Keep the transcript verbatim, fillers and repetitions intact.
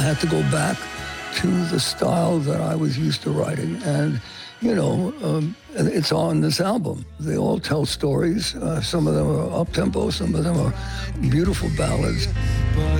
had to go back to the style that I was used to writing. And, you know, um, it's on this album. They all tell stories. Uh, some of them are up-tempo, some of them are beautiful ballads.